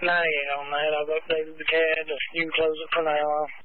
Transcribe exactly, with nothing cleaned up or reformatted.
Not yet on that. I've updated the C A D. You can close it for now.